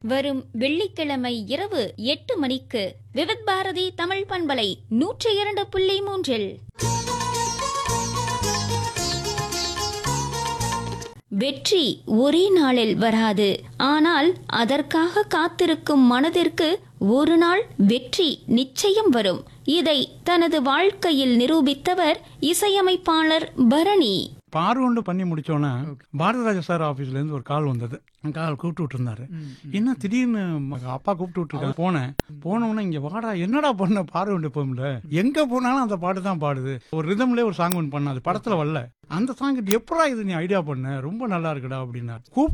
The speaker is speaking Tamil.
வரும் வெள்ளிக்கிழமை இரவு 8 மணிக்கு விவித் பாரதி தமிழ் பண்பலை 102.3. வெற்றி ஒரே நாளில் வராது. ஆனால் அதற்காக காத்திருக்கும் மனதிற்கு ஒரு நாள் வெற்றி நிச்சயம் வரும். இதை தனது வாழ்க்கையில் நிரூபித்தவர் இசையமைப்பாளர் பரணி. பார்வண்டு பண்ணி முடிச்சோன்னா பாரதிராஜா சார் ஆபீஸ்ல இருந்து ஒரு கால் வந்தது. கால் கூப்பிட்டு விட்டுருந்தாரு. என்ன திடீர்னு அப்பா கூப்பிட்டு விட்டுருக்காரு. போனோம்னா இங்க வாடா, என்னடா பண்ண பார்வண்டு போம்ல, எங்க போனாலும் அந்த பாட்டு தான் பாடுது. ஒரு ரிதம்லயே ஒரு சாங் ஒன்று பண்ணாது, படத்துல வரல. அந்த சாங் எப்படா இது நீ ஐடியா பண்ண, ரொம்ப நல்லா இருக்குடா அப்படின்னா. கூப்பிட்டு